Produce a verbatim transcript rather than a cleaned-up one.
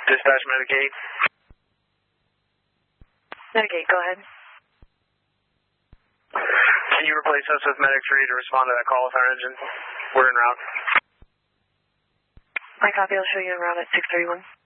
Dispatch Medigate. Medigate, go ahead. Can you replace us with Medic three to respond to that call with our engine? We're en route. My copy, I'll show you en route at six thirty-one.